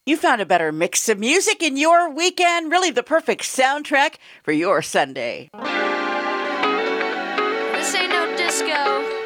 You found a better mix of music in your weekend, really the perfect soundtrack for your Sunday. This ain't no disco.